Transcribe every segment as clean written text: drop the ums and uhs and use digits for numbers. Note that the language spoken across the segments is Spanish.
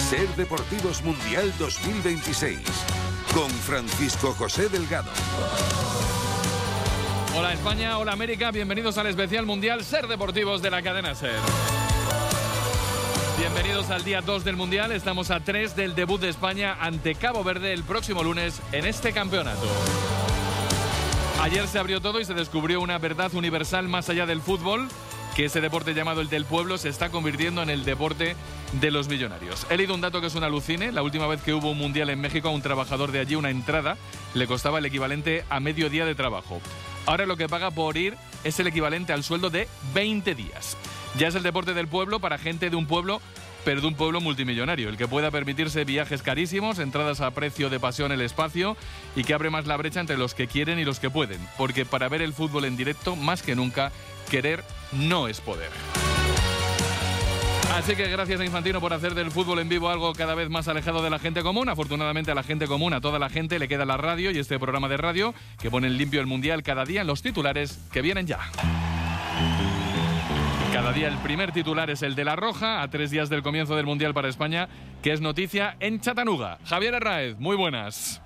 Ser Deportivos Mundial 2026 con Francisco José Delgado. Hola España, hola América, bienvenidos al especial mundial Ser Deportivos de la cadena SER. Bienvenidos al día 2 del Mundial, estamos a 3 del debut de España ante Cabo Verde el próximo lunes en este campeonato. Ayer se abrió todo y se descubrió una verdad universal más allá del fútbol, que ese deporte llamado el del pueblo se está convirtiendo en el deporte de los millonarios. He leído un dato que es un alucine. La última vez que hubo un mundial en México, a un trabajador de allí una entrada le costaba el equivalente a medio día de trabajo. Ahora lo que paga por ir es el equivalente al sueldo de 20 días. Ya es el deporte del pueblo para gente de un pueblo, pero de un pueblo multimillonario, el que pueda permitirse viajes carísimos, entradas a precio de pasión el espacio y que abre más la brecha entre los que quieren y los que pueden. Porque para ver el fútbol en directo, más que nunca, querer no es poder. Así que gracias a Infantino por hacer del fútbol en vivo algo cada vez más alejado de la gente común. Afortunadamente a la gente común, a toda la gente, le queda la radio y este programa de radio que pone en limpio el Mundial cada día en los titulares que vienen ya. Cada día el primer titular es el de La Roja, a 3 días del comienzo del Mundial para España, que es noticia en Chattanooga. Javier Herráez, muy buenas.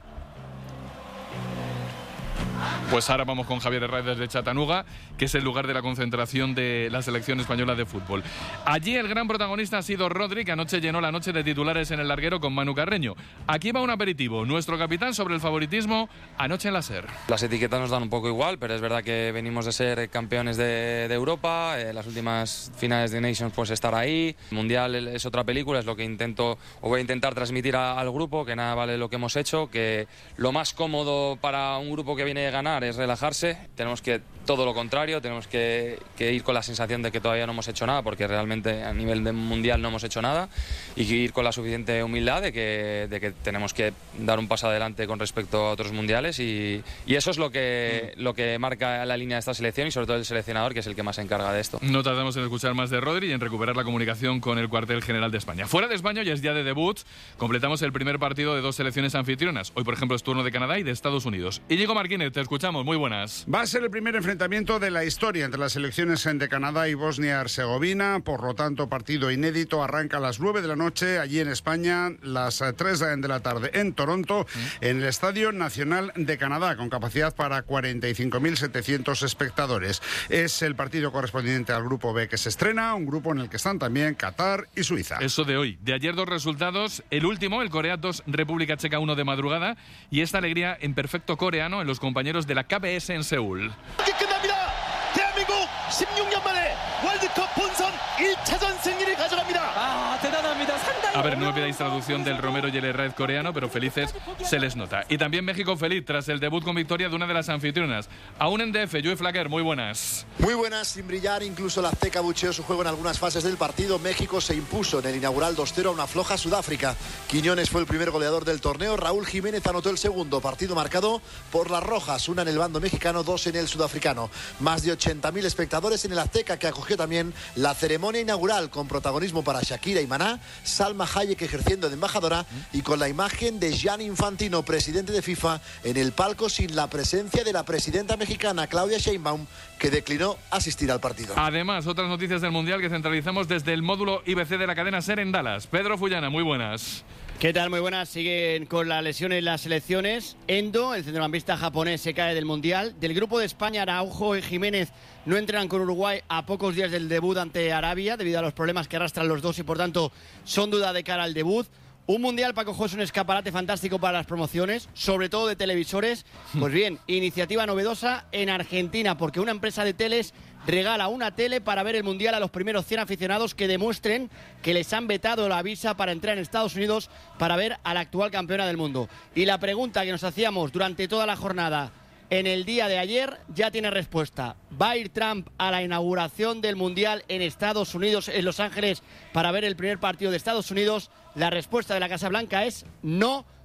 Pues ahora vamos con Javier Herráez desde Chattanooga, que es el lugar de la concentración de la selección española de fútbol. Allí el gran protagonista ha sido Rodri, que anoche llenó la noche de titulares en el larguero con Manu Carreño. Aquí va un aperitivo. Nuestro capitán sobre el favoritismo anoche en la SER. Las etiquetas nos dan un poco igual, pero es verdad que venimos de ser campeones de Europa, las últimas finales de Nations pues estar ahí. El Mundial es otra película, es lo que voy a intentar transmitir al grupo, que nada vale lo que hemos hecho, que lo más cómodo para un grupo que viene de ganar es relajarse. Tenemos que todo lo contrario, tenemos que ir con la sensación de que todavía no hemos hecho nada, porque realmente a nivel de mundial no hemos hecho nada, y ir con la suficiente humildad de que tenemos que dar un paso adelante con respecto a otros mundiales, y eso es lo que marca la línea de esta selección y sobre todo el seleccionador, que es el que más se encarga de esto. No tardamos en escuchar más de Rodri y en recuperar la comunicación con el cuartel general de España. Fuera de España, ya es día de debut, completamos el primer partido de 2 selecciones anfitrionas. Hoy, por ejemplo, es turno de Canadá y de Estados Unidos. Íñigo Martínez, te escuchamos, muy buenas. Va a ser el primer enfrentamiento de la historia entre las selecciones de Canadá y Bosnia-Herzegovina, por lo tanto partido inédito. Arranca a las 9 de la noche allí en España, las 3 de la tarde en Toronto, en el Estadio Nacional de Canadá, con capacidad para 45.700 espectadores. Es el partido correspondiente al grupo B que se estrena, un grupo en el que están también Qatar y Suiza. Eso de hoy. De ayer 2 resultados, el último, el Corea 2, República Checa 1 de madrugada, y esta alegría en perfecto coreano en los compañeros de la KBS en Seúl. 대한민국 16년 만에 월드컵 본선 1차전 승리를 가져갑니다. 대단합니다. A ver, no me pidáis traducción del Romero y el Herráez coreano, pero felices se les nota. Y también México feliz tras el debut con victoria de una de las anfitrionas. Aún en DF, Joe Flaquer, muy buenas. Muy buenas, sin brillar, incluso la Azteca bucheó su juego en algunas fases del partido. México se impuso en el inaugural 2-0 a una floja Sudáfrica. Quiñones fue el primer goleador del torneo, Raúl Jiménez anotó el segundo. Partido marcado por las rojas, una en el bando mexicano, 2 en el sudafricano. Más de 80.000 espectadores en el Azteca, que acogió también la ceremonia inaugural, con protagonismo para Shakira y Maná, Salma Hayek ejerciendo de embajadora y con la imagen de Gianni Infantino, presidente de FIFA, en el palco, sin la presencia de la presidenta mexicana Claudia Sheinbaum, que declinó asistir al partido. Además, otras noticias del Mundial que centralizamos desde el módulo IBC de la cadena SER en Dallas. Pedro Fullana, muy buenas. ¿Qué tal? Muy buenas. Siguen con la lesión en las selecciones. Endo, el centrocampista japonés, se cae del Mundial. Del grupo de España, Araujo y Jiménez no entran con Uruguay a pocos días del debut ante Arabia, debido a los problemas que arrastran los dos y por tanto son duda de cara al debut. Un Mundial, Paco Jo, es un escaparate fantástico para las promociones, sobre todo de televisores. Pues bien, iniciativa novedosa en Argentina, porque una empresa de teles regala una tele para ver el Mundial a los primeros 100 aficionados que demuestren que les han vetado la visa para entrar en Estados Unidos para ver a la actual campeona del mundo. Y la pregunta que nos hacíamos durante toda la jornada, en el día de ayer, ya tiene respuesta. ¿Va a ir Trump a la inauguración del Mundial en Estados Unidos, en Los Ángeles, para ver el primer partido de Estados Unidos? La respuesta de la Casa Blanca es no,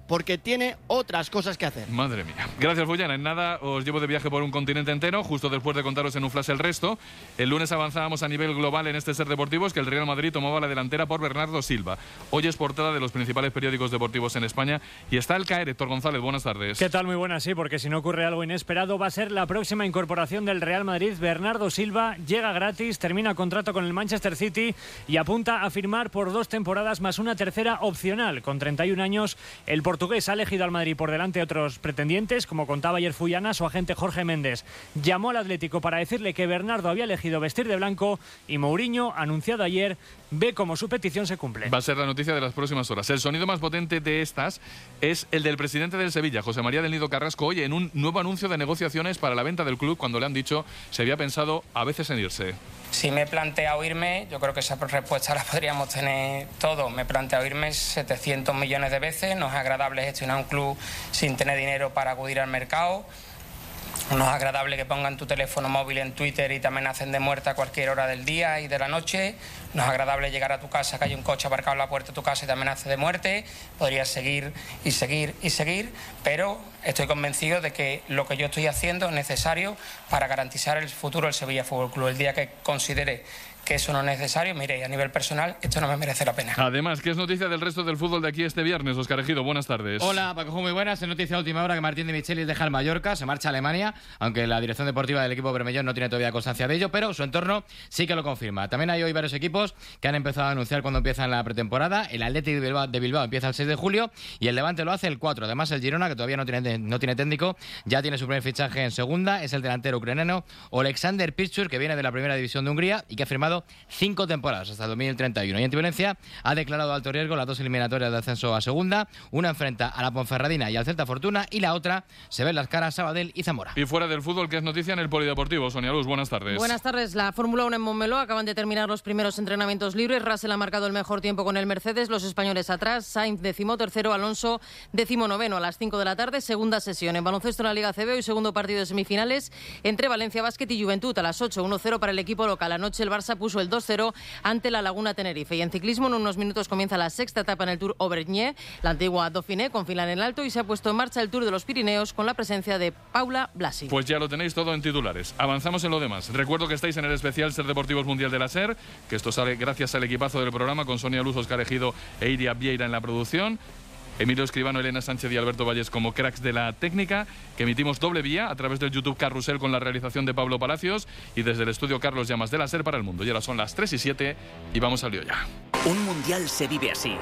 porque tiene otras cosas que hacer. Madre mía. Gracias, Fullana. En nada os llevo de viaje por un continente entero, justo después de contaros en un flash el resto. El lunes avanzábamos a nivel global en este Ser Deportivos, que el Real Madrid tomaba la delantera por Bernardo Silva. Hoy es portada de los principales periódicos deportivos en España y está al caer. Héctor González, buenas tardes. ¿Qué tal? Muy buenas, sí, porque si no ocurre algo inesperado va a ser la próxima incorporación del Real Madrid. Bernardo Silva llega gratis, termina contrato con el Manchester City y apunta a firmar por 2 temporadas más una tercera opcional. Con 31 años, el portugués ha elegido al Madrid por delante de otros pretendientes, como contaba ayer Fullana. Su agente Jorge Méndez llamó al Atlético para decirle que Bernardo había elegido vestir de blanco y Mourinho, anunciado ayer, ve cómo su petición se cumple. Va a ser la noticia de las próximas horas. El sonido más potente de estas es el del presidente del Sevilla, José María del Nido Carrasco, hoy en un nuevo anuncio de negociaciones para la venta del club, cuando le han dicho se había pensado a veces en irse. Si me he planteado irme, yo creo que esa respuesta la podríamos tener todos. Me he planteado irme 700 millones de veces. No es agradable gestionar un club sin tener dinero para acudir al mercado. No es agradable que pongan tu teléfono móvil en Twitter y te amenacen de muerte a cualquier hora del día y de la noche. No es agradable llegar a tu casa, que hay un coche aparcado en la puerta de tu casa y te amenace de muerte. Podrías seguir y seguir y seguir, pero estoy convencido de que lo que yo estoy haciendo es necesario para garantizar el futuro del Sevilla Fútbol Club. El día que considere que eso no es necesario, mire, a nivel personal, esto no me merece la pena. Además, ¿qué es noticia del resto del fútbol de aquí este viernes? Óscar Ejido, buenas tardes. Hola, Paco, muy buenas. Es noticia de última hora que Martín de Michelis deja el Mallorca, se marcha a Alemania, aunque la dirección deportiva del equipo bermellón no tiene todavía constancia de ello, pero su entorno sí que lo confirma. También hay hoy varios equipos que han empezado a anunciar cuándo empiezan la pretemporada. El Athletic de Bilbao empieza el 6 de julio y el Levante lo hace el 4. Además, el Girona, que todavía no tiene técnico, ya tiene su primer fichaje en segunda. Es el delantero ucraniano Oleksandr Piszczur, que viene de la primera división de Hungría y que ha firmado 5 temporadas hasta el 2031. Y Antiviolencia ha declarado alto riesgo las 2 eliminatorias de ascenso a segunda. Una enfrenta a la Ponferradina y al Celta Fortuna y la otra se ven las caras Sabadell y Zamora. Y fuera del fútbol, ¿qué es noticia en el polideportivo? Sonia Luz, buenas tardes. Buenas tardes. La Fórmula 1 en Montmeló acaban de terminar los primeros entrenamientos libres. Russell ha marcado el mejor tiempo con el Mercedes, los españoles atrás. Sainz 13º, Alonso 19º. A las 5 de la tarde, segunda sesión. En baloncesto en la Liga CB, hoy segundo partido de semifinales entre Valencia Basket y Juventud. A las 8, 1-0 para el equipo local. Anoche el Barça puso el 2-0 ante la Laguna Tenerife. Y en ciclismo, en unos minutos comienza la sexta etapa en el Tour Auvergne, la antigua Dauphiné con final en alto, y se ha puesto en marcha el Tour de los Pirineos con la presencia de Paula Blasi. Pues ya lo tenéis todo en titulares. Avanzamos en lo demás. Recuerdo que estáis en el especial Ser Deportivos Mundial de la SER, que esto sale gracias al equipazo del programa con Sonia Luz, Óscar Ejido e Iria Vieira en la producción. Emilio Escribano, Elena Sánchez y Alberto Valles como cracks de la técnica, que emitimos doble vía a través del YouTube Carrusel con la realización de Pablo Palacios y desde el estudio Carlos Llamas de la SER para el mundo. Y ahora son las 3:07 y vamos al lío ya. Un mundial se vive así.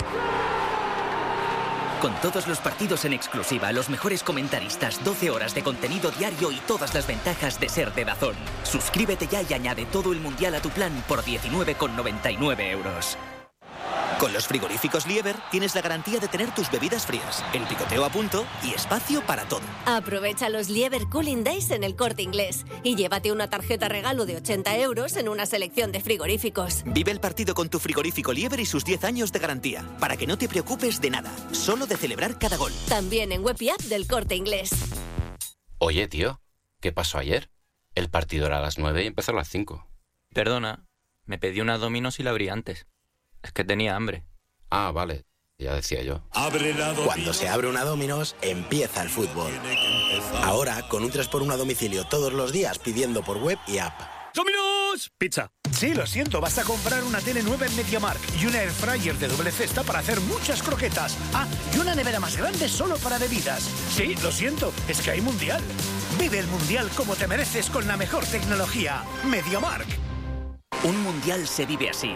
Con todos los partidos en exclusiva, los mejores comentaristas, 12 horas de contenido diario y todas las ventajas de ser de DAZN. Suscríbete ya y añade todo el mundial a tu plan por 19,99 euros. Con los frigoríficos Lieber tienes la garantía de tener tus bebidas frías, el picoteo a punto y espacio para todo. Aprovecha los Lieber Cooling Days en El Corte Inglés y llévate una tarjeta regalo de 80 euros en una selección de frigoríficos. Vive el partido con tu frigorífico Lieber y sus 10 años de garantía, para que no te preocupes de nada, solo de celebrar cada gol. También en web y app del Corte Inglés. Oye, tío, ¿qué pasó ayer? El partido era a las 9 y empezó a las 5. Perdona, me pedí una Domino's y la abrí antes. Es que tenía hambre. Ah, vale, ya decía yo. Cuando se abre una Domino's, empieza el fútbol. Ahora, con un 3x1 a domicilio todos los días pidiendo por web y app. ¡Domino's! Pizza. Sí, lo siento, vas a comprar una tele nueva en MediaMarkt y una airfryer de doble cesta para hacer muchas croquetas. Ah, y una nevera más grande solo para bebidas. Sí, lo siento, es que hay mundial. Vive el mundial como te mereces con la mejor tecnología. MediaMarkt. Un mundial se vive así.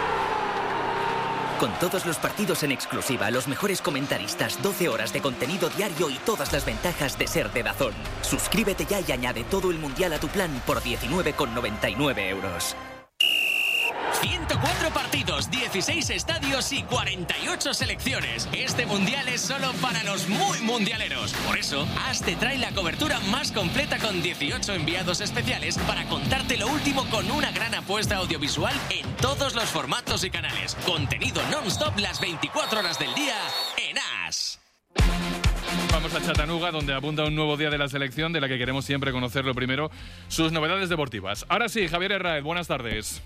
Con todos los partidos en exclusiva, los mejores comentaristas, 12 horas de contenido diario y todas las ventajas de ser de DAZN. Suscríbete ya y añade todo el mundial a tu plan por 19,99 euros. 104 partidos, 16 estadios y 48 selecciones. Este mundial es solo para los muy mundialeros. Por eso, AS te trae la cobertura más completa con 18 enviados especiales para contarte lo último con una gran apuesta audiovisual en todos los formatos y canales. Contenido non-stop las 24 horas del día en AS. Vamos a Chattanooga, donde apunta un nuevo día de la selección, de la que queremos siempre conocer lo primero, sus novedades deportivas. Ahora sí, Javier Herráez, buenas tardes.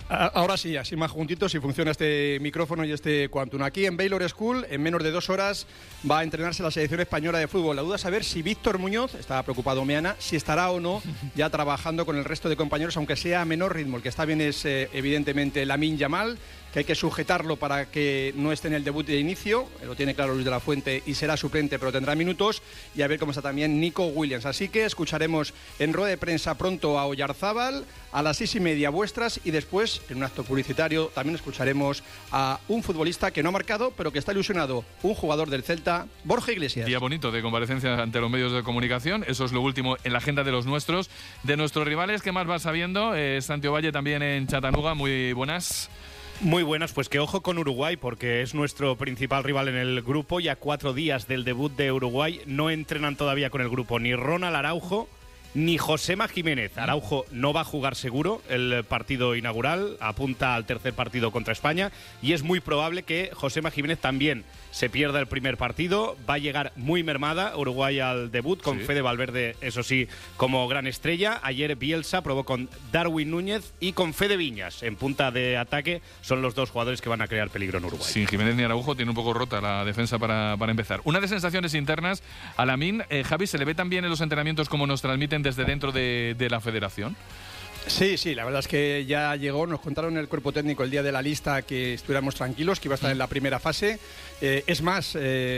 Ahora sí, así más juntitos, y funciona este micrófono y este Quantum. Aquí en Baylor School, en menos de 2 horas, va a entrenarse la selección española de fútbol. La duda es saber si Víctor Muñoz, está preocupado Meana, si estará o no ya trabajando con el resto de compañeros, aunque sea a menor ritmo. El que está bien es evidentemente Lamine Yamal, que hay que sujetarlo para que no esté en el debut de inicio. Lo tiene claro Luis de la Fuente y será suplente, pero tendrá minutos. Y a ver cómo está también Nico Williams. Así que escucharemos en rueda de prensa pronto a Oyarzábal, a las 6:30 vuestras, y después, en un acto publicitario, también escucharemos a un futbolista que no ha marcado, pero que está ilusionado, un jugador del Celta, Borja Iglesias. Día bonito de comparecencia ante los medios de comunicación. Eso es lo último en la agenda de los nuestros. De nuestros rivales, ¿qué más vas sabiendo? Santi Ovalle también en Chattanooga. Muy buenas. Muy buenas, pues que ojo con Uruguay, porque es nuestro principal rival en el grupo. Ya 4 días del debut de Uruguay, no entrenan todavía con el grupo ni Ronald Araujo ni Josema Jiménez. Araujo no va a jugar seguro el partido inaugural, apunta al tercer partido contra España, y es muy probable que Josema Jiménez también se pierda el primer partido. Va a llegar muy mermada Uruguay al debut, con Fede Valverde, eso sí, como gran estrella. Ayer Bielsa probó con Darwin Núñez y con Fede Viñas en punta de ataque. Son los 2 jugadores que van a crear peligro en Uruguay. Sin Jiménez ni Araujo tiene un poco rota la defensa para empezar. Una de sensaciones internas a Lamine, Javi, ¿se le ve también en los entrenamientos como nos transmiten desde dentro de la federación? Sí, la verdad es que ya llegó, nos contaron en el cuerpo técnico el día de la lista que estuviéramos tranquilos, que iba a estar en la primera fase. Es más,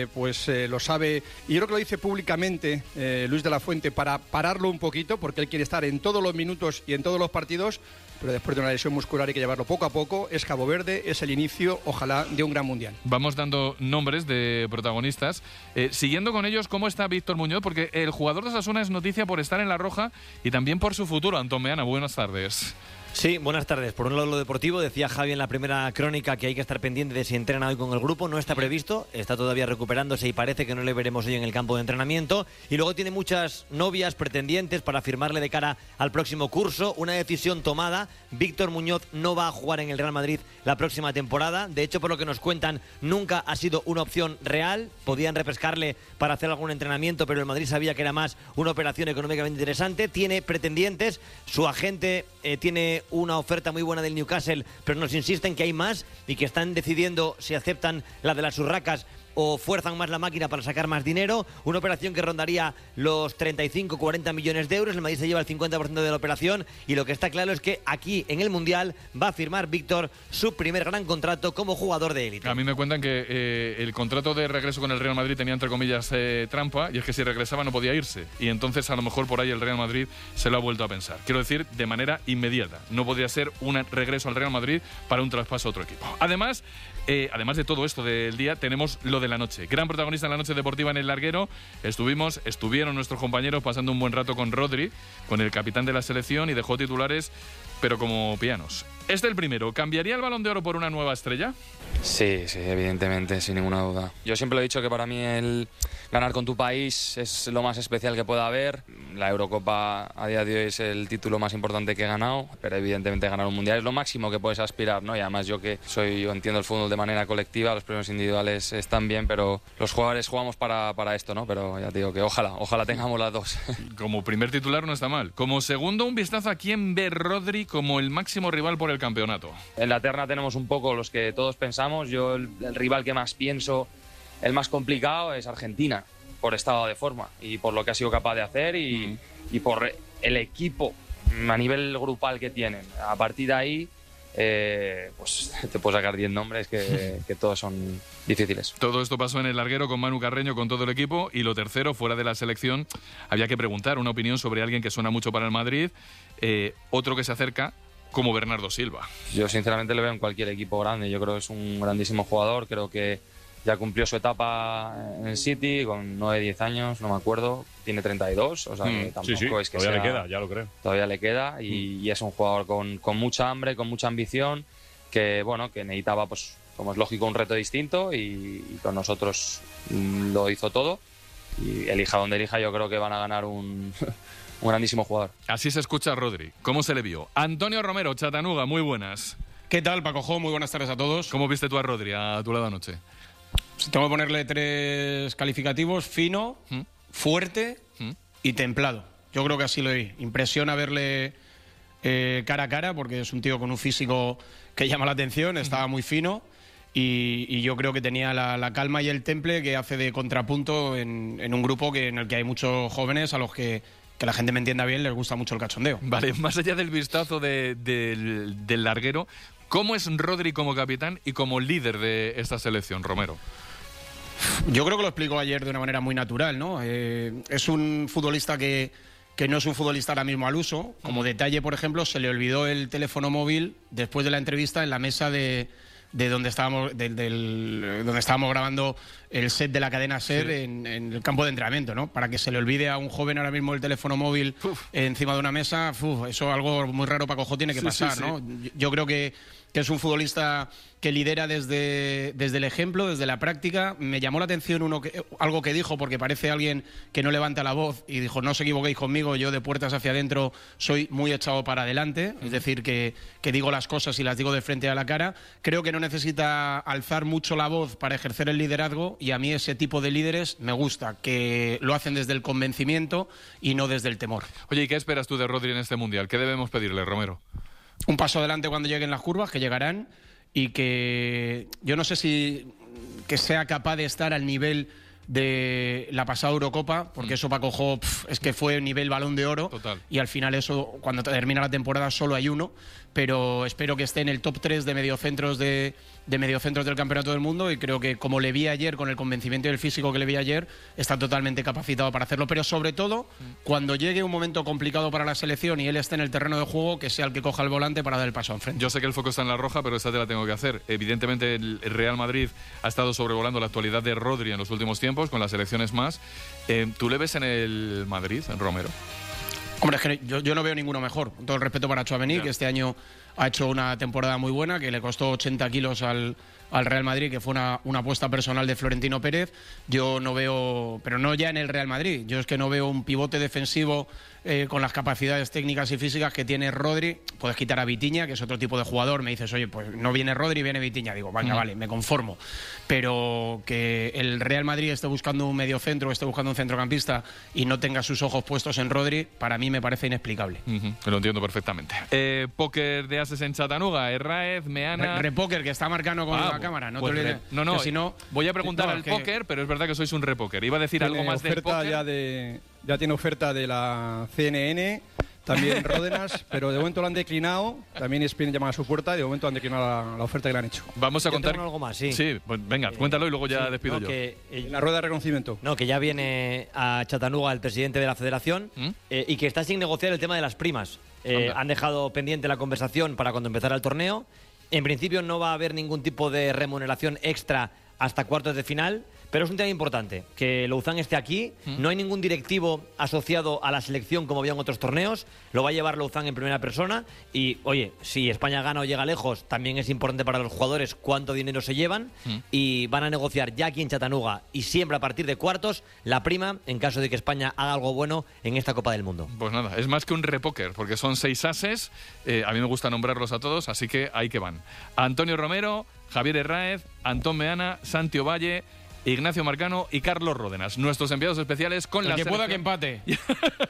lo sabe, y yo creo que lo dice públicamente Luis de la Fuente para pararlo un poquito, porque él quiere estar en todos los minutos y en todos los partidos, pero después de una lesión muscular hay que llevarlo poco a poco. Es Cabo Verde, es el inicio, ojalá, de un gran mundial. Vamos dando nombres de protagonistas. Siguiendo con ellos, ¿cómo está Víctor Muñoz? Porque el jugador de Osasuna es noticia por estar en la roja y también por su futuro. Antón Meana, buenas tardes. Sí, buenas tardes. Por un lado, lo deportivo, decía Javi en la primera crónica que hay que estar pendiente de si entrena hoy con el grupo. No está previsto, está todavía recuperándose y parece que no le veremos hoy en el campo de entrenamiento. Y luego tiene muchas novias pretendientes para firmarle de cara al próximo curso. Una decisión tomada. Víctor Muñoz no va a jugar en el Real Madrid la próxima temporada. De hecho, por lo que nos cuentan, nunca ha sido una opción real. Podían repescarle para hacer algún entrenamiento, pero el Madrid sabía que era más una operación económicamente interesante. Tiene pretendientes. Su agente tiene una oferta muy buena del Newcastle, pero nos insisten que hay más y que están decidiendo si aceptan la de las urracas o fuerzan más la máquina para sacar más dinero. Una operación que rondaría los 35-40 millones de euros. El Madrid se lleva el 50% de la operación, y lo que está claro es que aquí en el Mundial va a firmar Víctor su primer gran contrato como jugador de élite. A mí me cuentan que el contrato de regreso con el Real Madrid tenía, entre comillas, trampa, y es que si regresaba no podía irse, y entonces a lo mejor por ahí el Real Madrid se lo ha vuelto a pensar. Quiero decir, de manera inmediata. No podría ser un regreso al Real Madrid para un traspaso a otro equipo. Además de todo esto del día, tenemos lo de la noche. Gran protagonista en la noche deportiva en el larguero. Estuvieron nuestros compañeros pasando un buen rato con Rodri, con el capitán de la selección, y dejó titulares, pero como pianos. El primero. ¿Cambiaría el Balón de Oro por una nueva estrella? Sí, evidentemente, sin ninguna duda. Yo siempre lo he dicho que para mí el ganar con tu país es lo más especial que pueda haber. La Eurocopa a día de hoy es el título más importante que he ganado, pero evidentemente ganar un mundial es lo máximo que puedes aspirar, ¿no? Y además yo entiendo el fútbol de manera colectiva, los premios individuales están bien, pero los jugadores jugamos para esto, ¿no? Pero ya te digo que ojalá tengamos las dos. Como primer titular no está mal. Como segundo, un vistazo a quién ve Rodri como el máximo rival por el campeonato. En la terna tenemos un poco los que todos pensamos. Yo el rival que más pienso, el más complicado, es Argentina, por estado de forma y por lo que ha sido capaz de hacer y por el equipo a nivel grupal que tienen. A partir de ahí, pues te puedo sacar 10 nombres que todos son difíciles. Todo esto pasó en el larguero con Manu Carreño, con todo el equipo. Y lo tercero, fuera de la selección, había que preguntar una opinión sobre alguien que suena mucho para el Madrid, otro que se acerca, como Bernardo Silva. Yo sinceramente le veo en cualquier equipo grande. Yo creo que es un grandísimo jugador. Creo que ya cumplió su etapa en el City con 9-10 años, no me acuerdo. Tiene 32, o sea que tampoco es que todavía le queda, ya lo creo. Todavía le queda y es un jugador con mucha hambre, con mucha ambición, que necesitaba, pues como es lógico, un reto distinto, y con nosotros lo hizo todo. Y elija donde elija, yo creo que van a ganar un grandísimo jugador. Así se escucha a Rodri. ¿Cómo se le vio? Antonio Romero, Chattanooga, muy buenas. ¿Qué tal, Paco Jo? Muy buenas tardes a todos. ¿Cómo viste tú a Rodri a tu lado anoche? Tengo que ponerle 3 calificativos: fino, fuerte y templado. Yo creo que así lo vi. Impresiona verle cara a cara, porque es un tío con un físico que llama la atención, estaba muy fino. Y yo creo que tenía la calma y el temple que hace de contrapunto en un grupo en el que hay muchos jóvenes a los que la gente me entienda bien, les gusta mucho el cachondeo. Vale, más allá del vistazo del larguero, ¿cómo es Rodri como capitán y como líder de esta selección, Romero? Yo creo que lo explicó ayer de una manera muy natural, ¿no? Es un futbolista que no es un futbolista ahora mismo al uso. Como detalle, por ejemplo, se le olvidó el teléfono móvil después de la entrevista en la mesa de donde estábamos donde estábamos grabando el set de la cadena SER en el campo de entrenamiento, ¿no? Para que se le olvide a un joven ahora mismo el teléfono móvil encima de una mesa, eso es algo muy raro para Cojo tiene que pasar, ¿no? Yo creo que es un futbolista que lidera desde el ejemplo, desde la práctica. Me llamó la atención algo que dijo, porque parece alguien que no levanta la voz, y dijo: no os equivoquéis conmigo, yo de puertas hacia adentro soy muy echado para adelante, es decir, que digo las cosas y las digo de frente a la cara. Creo que no necesita alzar mucho la voz para ejercer el liderazgo, y a mí ese tipo de líderes me gusta, que lo hacen desde el convencimiento y no desde el temor. Oye, ¿y qué esperas tú de Rodri en este Mundial? ¿Qué debemos pedirle, Romero? Un paso adelante cuando lleguen las curvas, que llegarán, y que yo no sé si que sea capaz de estar al nivel de la pasada Eurocopa, porque eso para Cojo es que fue nivel Balón de Oro. Total. Y al final eso, cuando termina la temporada, solo hay uno, pero espero que esté en el top 3 de mediocentros del Campeonato del Mundo, y creo que, como le vi ayer, con el convencimiento y el físico que le vi ayer, está totalmente capacitado para hacerlo. Pero sobre todo, cuando llegue un momento complicado para la selección y él esté en el terreno de juego, que sea el que coja el volante para dar el paso enfrente. Yo sé que el foco está en la roja, pero esta te la tengo que hacer. Evidentemente el Real Madrid ha estado sobrevolando la actualidad de Rodri en los últimos tiempos, con las selecciones más. ¿Tú le ves en el Madrid, en Romero? Hombre, es que yo no veo ninguno mejor. Con todo el respeto para Tchouaméni, que este año ha hecho una temporada muy buena, que le costó 80 kilos al Real Madrid, que fue una apuesta personal de Florentino Pérez. Yo no veo, pero no ya en el Real Madrid, yo es que no veo un pivote defensivo con las capacidades técnicas y físicas que tiene Rodri. Puedes quitar a Vitinha, que es otro tipo de jugador. Me dices: oye, pues no viene Rodri, viene Vitinha. Digo, venga, vale, me conformo. Pero que el Real Madrid esté buscando un mediocentro, esté buscando un centrocampista y no tenga sus ojos puestos en Rodri, para mí me parece inexplicable. Lo entiendo perfectamente. Póker de ases en Chattanooga, Herráez, Meana... Repóker, que está marcando con la cámara. No, pues te olvides. No, si no, voy a preguntar al póker, pero es verdad que sois un repóker. Iba a decir algo más del póker. Ya tiene oferta de la CNN, también Ródenas, pero de momento lo han declinado. También ESPN llama a su puerta y de momento han declinado la oferta que le han hecho. Vamos a contar algo más, sí. Sí, pues venga, cuéntalo y luego ya despido yo. La rueda de reconocimiento. No, que ya viene a Chattanooga el presidente de la federación y que está sin negociar el tema de las primas. Han dejado pendiente la conversación para cuando empezara el torneo. En principio no va a haber ningún tipo de remuneración extra hasta cuartos de final, pero es un tema importante, que Louzán esté aquí. No hay ningún directivo asociado a la selección como había en otros torneos, lo va a llevar Louzán en primera persona y, oye, si España gana o llega lejos, también es importante para los jugadores cuánto dinero se llevan y van a negociar ya aquí en Chattanooga y siempre a partir de cuartos la prima en caso de que España haga algo bueno en esta Copa del Mundo. Pues nada, es más que un repóker, porque son 6 ases, a mí me gusta nombrarlos a todos, así que ahí que van. Antonio Romero, Javier Herráez, Antón Meana, Santi Ovalle, Ignacio Marcano y Carlos Ródenas, nuestros enviados especiales con la selección. Que pueda que empate.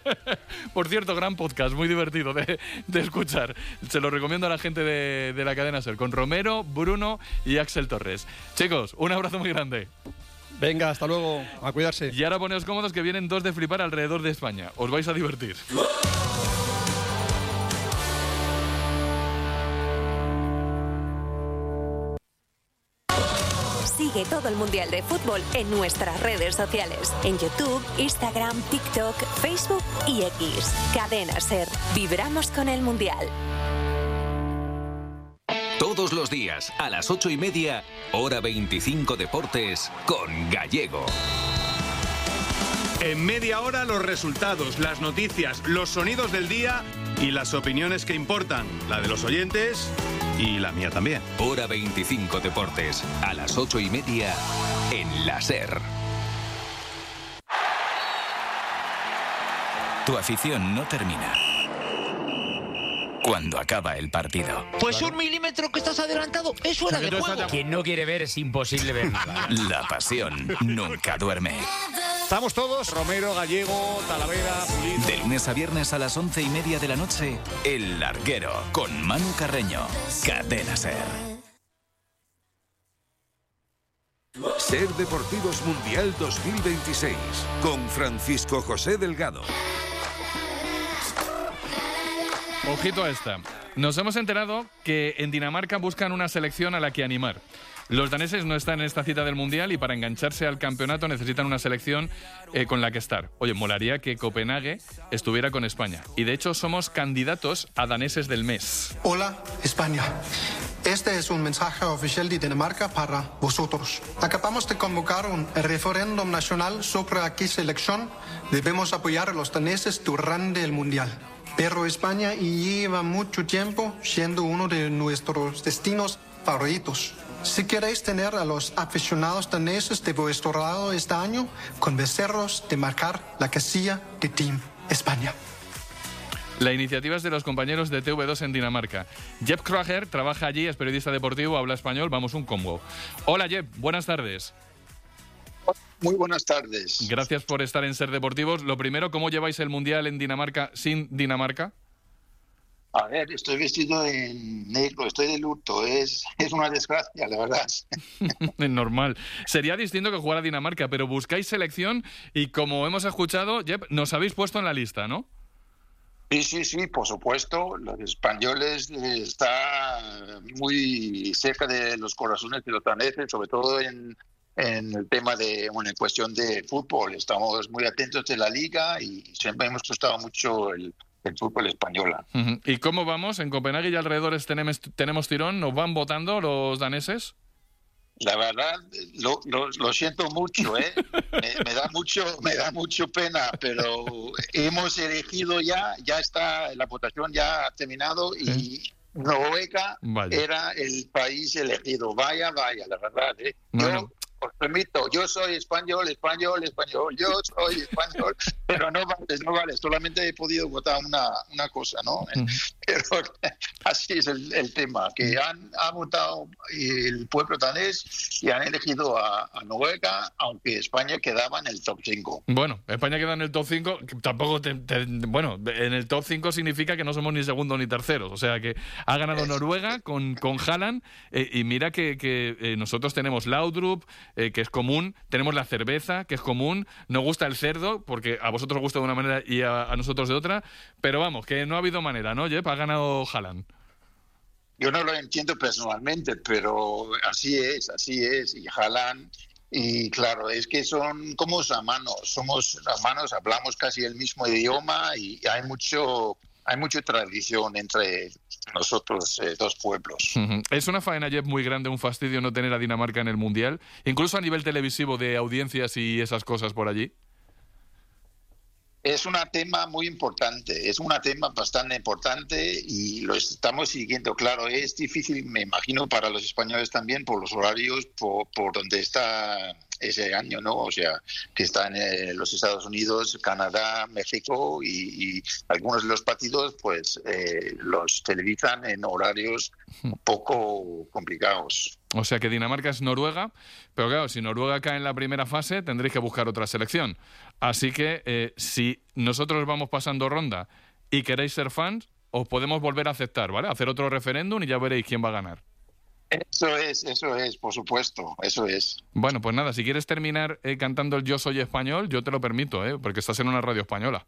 Por cierto, gran podcast, muy divertido de escuchar. Se lo recomiendo a la gente de la cadena SER, con Romero, Bruno y Axel Torres. Chicos, un abrazo muy grande. Venga, hasta luego, a cuidarse. Y ahora poneos cómodos, que vienen 2 de flipar alrededor de España. Os vais a divertir. Sigue todo el Mundial de Fútbol en nuestras redes sociales. En YouTube, Instagram, TikTok, Facebook y X. Cadena SER. Vibramos con el Mundial. Todos los días, a las 8:30, Hora 25 Deportes, con Gallego. En media hora, los resultados, las noticias, los sonidos del día y las opiniones que importan. La de los oyentes y la mía también. Hora 25 Deportes, a las 8:30, en la SER. Tu afición no termina cuando acaba el partido. Pues 1 milímetro que estás adelantado, eso era de juego. Quien no quiere ver es imposible ver nada. La pasión nunca duerme. Estamos todos, Romero, Gallego, Talavera, Pulido. De lunes a viernes a las 11:30 de la noche, El Larguero, con Manu Carreño. Cadena SER. SER Deportivos Mundial 2026, con Francisco José Delgado. Ojito a esta. Nos hemos enterado que en Dinamarca buscan una selección a la que animar. Los daneses no están en esta cita del Mundial y para engancharse al campeonato necesitan una selección con la que estar. Oye, molaría que Copenhague estuviera con España. Y de hecho somos candidatos a daneses del mes. Hola, España. Este es un mensaje oficial de Dinamarca para vosotros. Acabamos de convocar un referéndum nacional sobre a qué selección debemos apoyar a los daneses durante el Mundial. Pero España lleva mucho tiempo siendo uno de nuestros destinos favoritos. Si queréis tener a los aficionados daneses de vuestro lado este año, convencerlos de marcar la casilla de Team España. La iniciativa es de los compañeros de TV2 en Dinamarca. Jep Krager trabaja allí, es periodista deportivo, habla español, vamos un combo. Hola Jep, buenas tardes. Muy buenas tardes. Gracias por estar en SER Deportivos. Lo primero, ¿cómo lleváis el Mundial en Dinamarca sin Dinamarca? A ver, estoy vestido en negro, estoy de luto, es una desgracia, la verdad. Normal. Sería distinto que jugara Dinamarca, pero buscáis selección y como hemos escuchado, Jep, nos habéis puesto en la lista, ¿no? Sí, por supuesto. Los españoles están muy cerca de los corazones de los daneses, sobre todo en el tema en cuestión de fútbol. Estamos muy atentos de la liga y siempre hemos gustado mucho el fútbol español. ¿Y cómo vamos? ¿En Copenhague y alrededores tenemos tirón? ¿Nos van votando los daneses? La verdad, lo siento mucho, ¿eh? me da mucho pena, pero hemos elegido ya está, la votación ya ha terminado y Noruega era el país elegido. Vaya, la verdad, ¿eh? Bueno. Os permito, yo soy español, yo soy español, pero no vale, solamente he podido votar una cosa, ¿no? Pero así es el tema, que ha votado el pueblo danés y han elegido a Noruega, aunque España quedaba en el top 5. Bueno, España queda en el top 5, tampoco, bueno, en el top 5 significa que no somos ni segundos ni terceros, o sea que ha ganado Noruega con Haaland, y mira que nosotros tenemos Laudrup, que es común, tenemos la cerveza, que es común, nos gusta el cerdo, porque a vosotros os gusta de una manera y a nosotros de otra, pero vamos, que no ha habido manera, ¿no, Jep? Ha ganado Haaland. Yo no lo entiendo personalmente, pero así es, y Haaland, y claro, es que son como somos hermanos, hablamos casi el mismo idioma y hay mucha tradición entre nosotros dos pueblos. Es una faena, Jep, muy grande, un fastidio no tener a Dinamarca en el Mundial, incluso a nivel televisivo de audiencias y esas cosas por allí. Es un tema muy importante, es un tema bastante importante y lo estamos siguiendo. Claro, es difícil, me imagino, para los españoles también por los horarios, por donde está ese año, ¿no? O sea, que están en los Estados Unidos, Canadá, México y algunos de los partidos, pues los televisan en horarios un poco complicados. O sea que Dinamarca es Noruega, pero claro, si Noruega cae en la primera fase, tendréis que buscar otra selección. Así que si nosotros vamos pasando ronda y queréis ser fans, os podemos volver a aceptar, ¿vale? Hacer otro referéndum y ya veréis quién va a ganar. Eso es, por supuesto, eso es. Bueno, pues nada, si quieres terminar cantando el Yo Soy Español, yo te lo permito, porque estás en una radio española.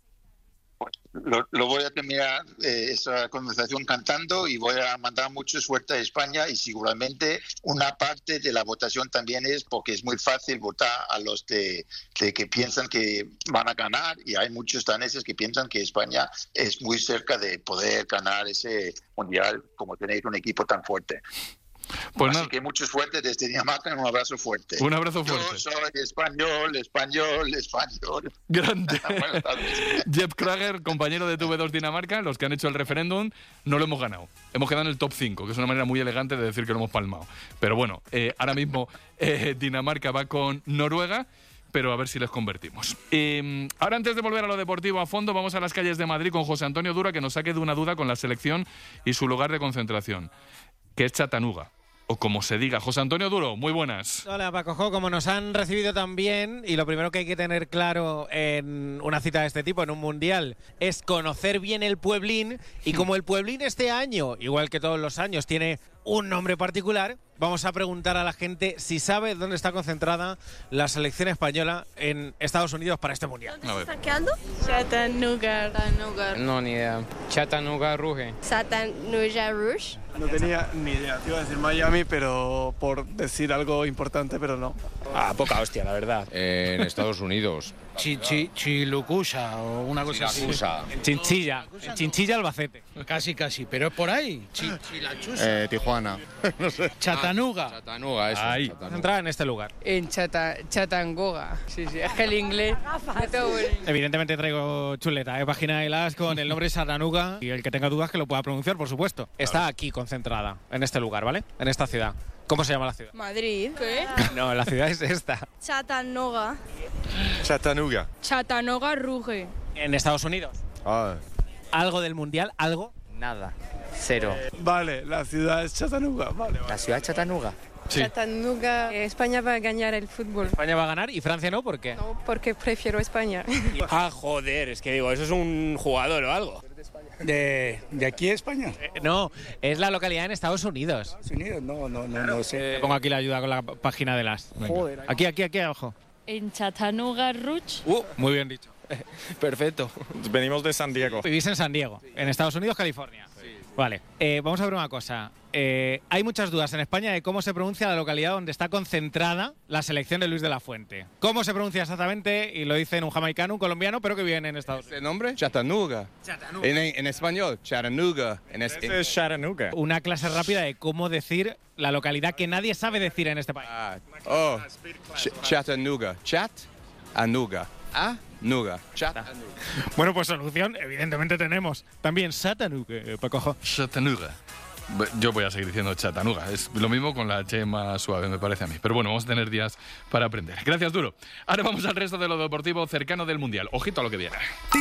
Lo voy a terminar esa conversación cantando y voy a mandar mucha suerte a España y seguramente una parte de la votación también es porque es muy fácil votar a los que piensan que van a ganar y hay muchos daneses que piensan que España es muy cerca de poder ganar ese mundial como tenéis un equipo tan fuerte. Pues así que mucha suerte desde Dinamarca, un abrazo fuerte. Un abrazo fuerte. Yo soy español. Grande. Jep Krager, compañero de TV2 Dinamarca, los que han hecho el referéndum, no lo hemos ganado. Hemos quedado en el top 5, que es una manera muy elegante de decir que lo hemos palmado. Pero bueno, ahora mismo Dinamarca va con Noruega, pero a ver si les convertimos. Ahora, antes de volver a lo deportivo a fondo, vamos a las calles de Madrid con José Antonio Dura, que nos saque de una duda con la selección y su lugar de concentración, que es Chattanooga. o como se diga. José Antonio Duro, muy buenas. Hola Paco, como nos han recibido tan bien, y lo primero que hay que tener claro en una cita de este tipo, en un mundial, es conocer bien el pueblín, y como el pueblín este año, igual que todos los años, tiene un nombre particular, vamos a preguntar a la gente si sabe dónde está concentrada la selección española en Estados Unidos para este mundial. ¿Dónde se está quedando? Chattanooga. No, ni idea. Chattanooga Rouge. Chattanooga Rouge. No tenía ni idea. Te iba a decir Miami, pero por decir algo importante, pero no. Poca hostia, la verdad. En Estados Unidos. Chilucusa o una cosa así. Chinchilla Albacete. Casi, pero es por ahí. Tijuana. No sé. Chattanooga. Chattanooga, eso. Ahí. Entrar en este lugar. En Chattanooga. Sí, es que el inglés. Evidentemente traigo chuleta, página de las con el nombre Chattanooga, y el que tenga dudas que lo pueda pronunciar, por supuesto. Está aquí concentrada, en este lugar, ¿vale? En esta ciudad. ¿Cómo se llama la ciudad? Madrid. ¿Qué? No, la ciudad es esta. Chattanooga. Chattanooga Rouge. ¿En Estados Unidos? ¿Algo del mundial? ¿Algo? Nada. Cero. Vale, la ciudad es Chattanooga. Vale. ¿La ciudad es Chattanooga? Sí. Chattanooga. España va a ganar el fútbol. ¿España va a ganar y Francia no? ¿Por qué? No, porque prefiero España. Joder, es que digo, eso es un jugador o algo. ¿De aquí a España? No, es la localidad en Estados Unidos. ¿Estados Unidos? No sé. Pongo aquí la ayuda con la página de las. Joder. Aquí, abajo. En Chattanooga Rouge. Muy bien dicho. Perfecto. Venimos de San Diego. Vivís en San Diego, en Estados Unidos, California. Sí. Vale, vamos a ver una cosa. Hay muchas dudas en España de cómo se pronuncia la localidad donde está concentrada la selección de Luis de la Fuente. ¿Cómo se pronuncia exactamente? Y lo dice un jamaicano, un colombiano, pero que vive en Estados Unidos. ¿El nombre? Chattanooga. En español, Chattanooga. Es Chattanooga. Una clase rápida de cómo decir la localidad que nadie sabe decir en este país. Chattanooga. Chattanooga. Nuga. Bueno, pues solución, evidentemente tenemos. También Chattanooga, Paco. Chattanooga. Yo voy a seguir diciendo Chattanooga. Es lo mismo con la H más suave, me parece a mí. Pero bueno, vamos a tener días para aprender. Gracias, Duro. Ahora vamos al resto de lo deportivo cercano del Mundial. Ojito a lo que viene.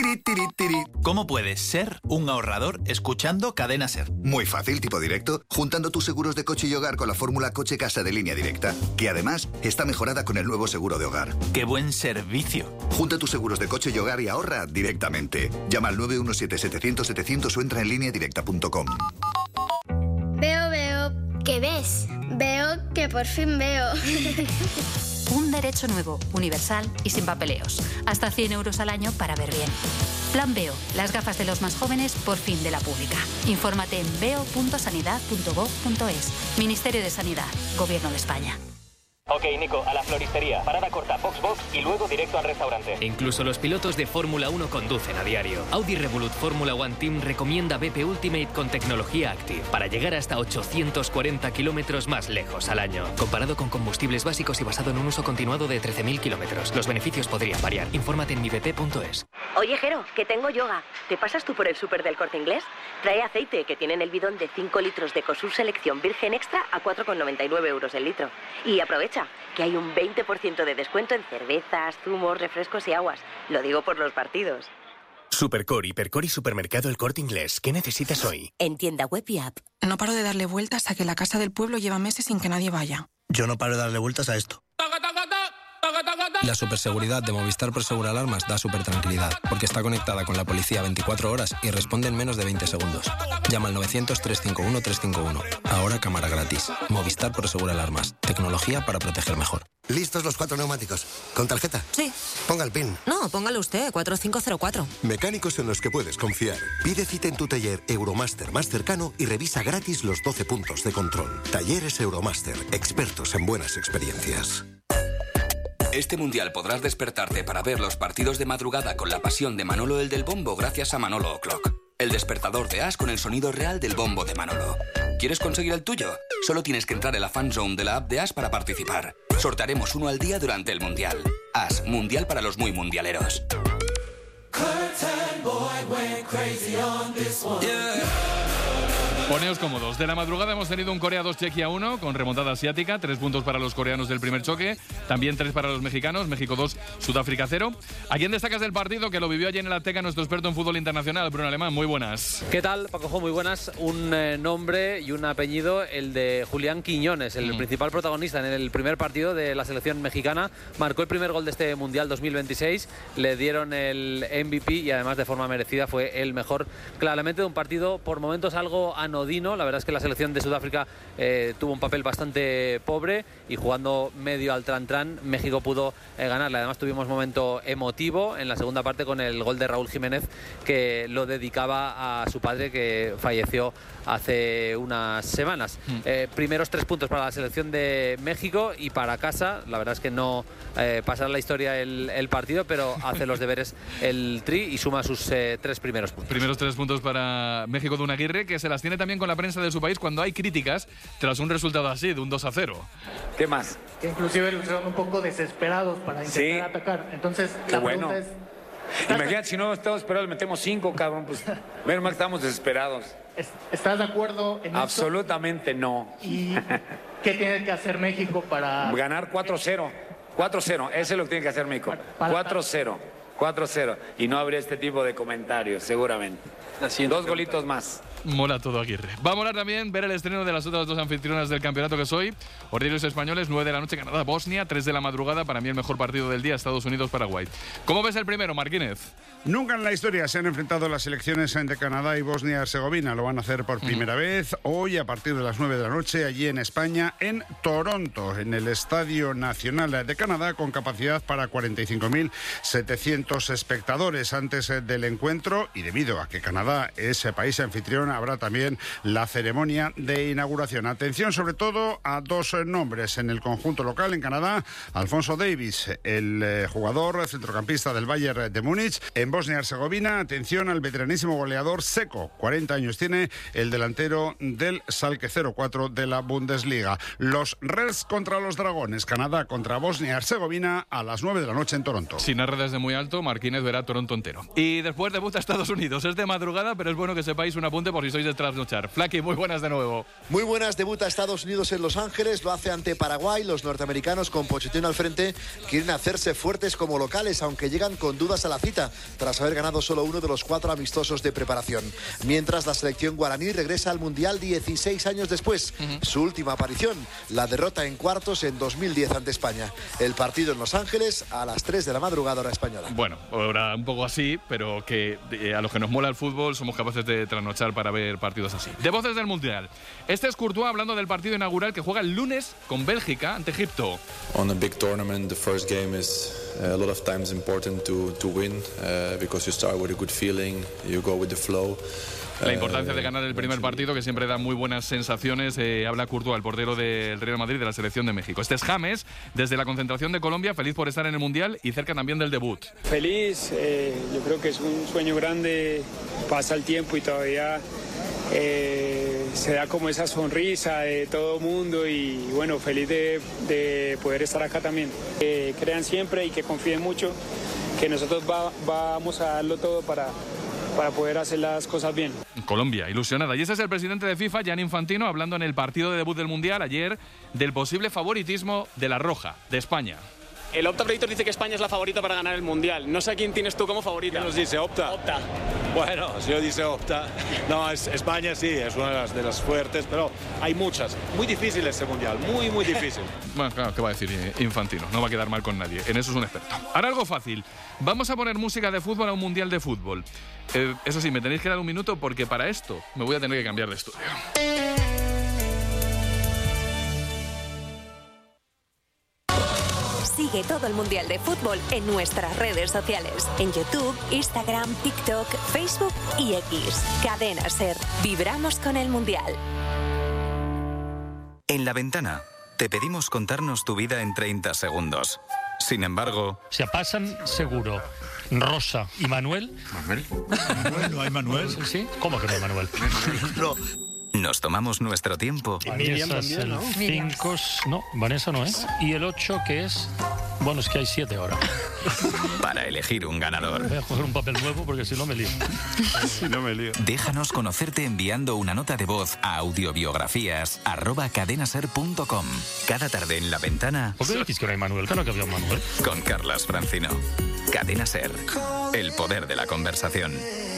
¿Cómo puedes ser un ahorrador escuchando Cadena Ser? Muy fácil, tipo directo, juntando tus seguros de coche y hogar con la fórmula Coche-Casa de Línea Directa, que además está mejorada con el nuevo seguro de hogar. ¡Qué buen servicio! Junta tus seguros de coche y hogar y ahorra directamente. Llama al 917-700-700 o entra en lineadirecta.com. Veo. ¿Qué ves? Veo que por fin veo. Un derecho nuevo, universal y sin papeleos. Hasta 100 euros al año para ver bien. Plan Veo, las gafas de los más jóvenes por fin de la pública. Infórmate en veo.sanidad.gov.es. Ministerio de Sanidad, Gobierno de España. Ok, Nico, a la floristería. Parada corta, box y luego directo al restaurante. Incluso los pilotos de Fórmula 1 conducen a diario. Audi Revolut Fórmula One Team recomienda BP Ultimate con tecnología Active para llegar hasta 840 kilómetros más lejos al año. Comparado con combustibles básicos y basado en un uso continuado de 13.000 kilómetros. Los beneficios podrían variar. Infórmate en mibp.es. Oye, Jero, que tengo yoga. ¿Te pasas tú por el súper del Corte Inglés? Trae aceite, que tienen el bidón de 5 litros de Cosur Selección Virgen Extra a 4,99 euros el litro. Y aprovecha, que hay un 20% de descuento en cervezas, zumos, refrescos y aguas. Lo digo por los partidos. Supercore, Hipercore y Supermercado El Corte Inglés. ¿Qué necesitas hoy? En tienda web y app. No paro de darle vueltas a que la casa del pueblo lleva meses sin que nadie vaya. Yo no paro de darle vueltas a esto. La superseguridad de Movistar Prosegur Alarmas da supertranquilidad, porque está conectada con la policía 24 horas y responde en menos de 20 segundos. Llama al 900-351-351. Ahora cámara gratis. Movistar Prosegur Alarmas. Tecnología para proteger mejor. ¿Listos los 4 neumáticos? ¿Con tarjeta? Sí. Ponga el PIN. No, póngalo usted, 4504. Mecánicos en los que puedes confiar. Pide cita en tu taller Euromaster más cercano y revisa gratis los 12 puntos de control. Talleres Euromaster. Expertos en buenas experiencias. Este mundial podrás despertarte para ver los partidos de madrugada con la pasión de Manolo el del bombo gracias a Manolo O'Clock. El despertador de As con el sonido real del bombo de Manolo. ¿Quieres conseguir el tuyo? Solo tienes que entrar en la fan zone de la app de As para participar. Sortearemos uno al día durante el mundial. As, mundial para los muy mundialeros. Poneos cómodos. De la madrugada hemos tenido un Corea 2, Chequia 1 con remontada asiática, 3 puntos para los coreanos del primer choque, también 3 para los mexicanos, México 2, Sudáfrica 0. ¿A quién destacas del partido que lo vivió allí en el Azteca nuestro experto en fútbol internacional, Bruno Alemán? Muy buenas. ¿Qué tal, Pacojo? Muy buenas. Un nombre y un apellido, el de Julián Quiñones, el principal protagonista en el primer partido de la selección mexicana. Marcó el primer gol de este Mundial 2026, le dieron el MVP y además de forma merecida, fue el mejor claramente de un partido por momentos algo anodino. La verdad es que la selección de Sudáfrica tuvo un papel bastante pobre y jugando medio al tran-tran, México pudo ganarle. Además tuvimos momento emotivo en la segunda parte con el gol de Raúl Jiménez, que lo dedicaba a su padre, que falleció hace unas semanas. Primeros 3 puntos para la selección de México y para casa. La verdad es que no pasará la historia el partido, pero hace los deberes el Tri y suma sus 3 primeros puntos. Primeros 3 puntos para México de Aguirre, que se las tiene también con la prensa de su país cuando hay críticas tras un resultado así, de un 2-0. ¿Qué más? Que inclusive lo hicieron un poco desesperados para intentar atacar. Entonces, la pregunta es... Imagínate, si no estamos esperados, metemos 5, cabrón. Pues menos mal que estamos desesperados. ¿Estás de acuerdo en eso? Absolutamente no. ¿Y qué tiene que hacer México para...? Ganar 4-0. 4-0, eso es lo que tiene que hacer México. 4-0. 4-0. Y no habría este tipo de comentarios, seguramente. 2 golitos más. Mola todo, Aguirre. Va a molar también ver el estreno de las otras 2 anfitrionas del campeonato que soy. Ordinarios españoles, 9 de la noche, Canadá, Bosnia, 3 de la madrugada. Para mí el mejor partido del día, Estados Unidos, Paraguay. ¿Cómo ves el primero, Marquínez? Nunca en la historia se han enfrentado las selecciones de Canadá y Bosnia-Herzegovina. Lo van a hacer por primera vez hoy a partir de las 9 de la noche allí en España, en Toronto, en el Estadio Nacional de Canadá, con capacidad para 45.700 espectadores. Antes del encuentro, y debido a que Canadá es país anfitrión, habrá también la ceremonia de inauguración. Atención sobre todo a 2 nombres en el conjunto local en Canadá. Alfonso Davies, el jugador centrocampista del Bayern de Múnich. En Bosnia-Herzegovina, atención al veteranísimo goleador Seco. 40 años tiene el delantero del Schalke 04 de la Bundesliga. Los Reds contra los Dragones. Canadá contra Bosnia-Herzegovina a las 9 de la noche en Toronto. Sin narrar desde muy alto, Marquínez verá Toronto entero. Y después debuta Estados Unidos. Es de madrugada, pero es bueno que sepáis un apunte por si sois de trasnochar. Flaky, muy buenas de nuevo. Muy buenas, debuta Estados Unidos en Los Ángeles, lo hace ante Paraguay. Los norteamericanos, con Pochettino al frente, quieren hacerse fuertes como locales, aunque llegan con dudas a la cita, tras haber ganado solo uno de los 4 amistosos de preparación. Mientras la selección guaraní regresa al Mundial 16 años después. Su última aparición, la derrota en cuartos en 2010 ante España. El partido en Los Ángeles a las 3 de la madrugada, hora española. Bueno, ahora un poco así, pero que a los que nos mola el fútbol somos capaces de trasnochar para ver partidos así. De voces del Mundial. Este es Courtois hablando del partido inaugural que juega el lunes con Bélgica ante Egipto. On a big tournament, the first game is a lot of times important to win because you start with a good feeling, you go with the flow. La importancia de ganar el primer partido, que siempre da muy buenas sensaciones. Habla Courtois, el portero del Real Madrid, de la selección de México. Este es James, desde la concentración de Colombia, feliz por estar en el Mundial y cerca también del debut. Feliz, yo creo que es un sueño grande, pasa el tiempo y todavía se da como esa sonrisa de todo el mundo y bueno, feliz de poder estar acá también. Crean siempre y que confíen mucho, que nosotros vamos a darlo todo para poder hacer las cosas bien. Colombia, ilusionada. Y ese es el presidente de FIFA, Gianni Infantino, hablando en el partido de debut del Mundial ayer del posible favoritismo de la Roja, de España. El Opta Predictor dice que España es la favorita para ganar el Mundial. No sé a quién tienes tú como favorita. ¿Quién nos dice Opta? Opta. Bueno, si yo dice Opta, no, España sí, es una de las fuertes, pero hay muchas. Muy difícil este Mundial, muy, muy difícil. Bueno, claro, ¿qué va a decir Infantino? No va a quedar mal con nadie, en eso es un experto. Ahora algo fácil, vamos a poner música de fútbol a un Mundial de fútbol. Eso sí, me tenéis que dar un minuto porque para esto me voy a tener que cambiar de estudio. Sigue todo el Mundial de Fútbol en nuestras redes sociales. En YouTube, Instagram, TikTok, Facebook y X. Cadena SER. Vibramos con el Mundial. En La Ventana, te pedimos contarnos tu vida en 30 segundos. Sin embargo... Se pasan seguro Rosa y Manuel. ¿Manuel? ¿No hay Manuel? ¿Sí? ¿Cómo que no hay Manuel? No. Nos tomamos nuestro tiempo. Vanessa es el 5, no, Vanessa no es. ¿Y el 8 qué es? Bueno, es que hay 7 ahora. Para elegir un ganador. Voy a coger un papel nuevo porque si no me lío. Déjanos conocerte enviando una nota de voz a audiobiografías@cadenaser.com. Cada tarde en La Ventana. ¿Por qué decís que no hay Manuel? Que no que había un Manuel. Con Carlas Francino. Cadena Ser. El poder de la conversación.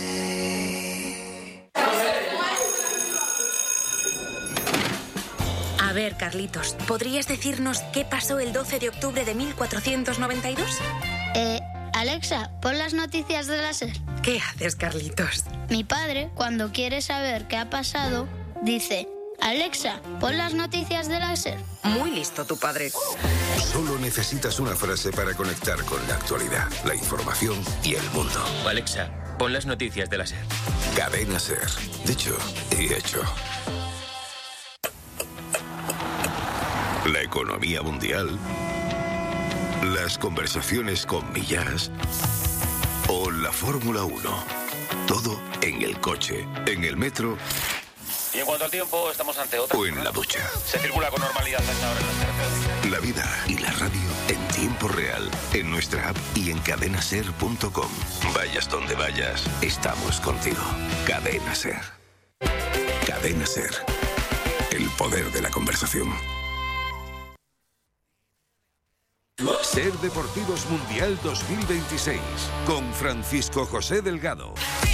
A ver, Carlitos, ¿podrías decirnos qué pasó el 12 de octubre de 1492? Alexa, pon las noticias de la SER. ¿Qué haces, Carlitos? Mi padre, cuando quiere saber qué ha pasado, dice: Alexa, pon las noticias de la SER. Muy listo tu padre. Solo necesitas una frase para conectar con la actualidad, la información y el mundo. Alexa, pon las noticias de la SER. Cadena SER. Dicho y hecho. La economía mundial, las conversaciones con Millás o la Fórmula 1. Todo en el coche, en el metro. Y en cuanto al tiempo, estamos ante otra. O en la ducha. Se circula con normalidad hasta ahora en las carreteras. La vida y la radio en tiempo real, en nuestra app y en cadenaser.com. Vayas donde vayas, estamos contigo. Cadena Ser. Cadena Ser. El poder de la conversación. Ser Deportivos Mundial 2026 con Francisco José Delgado.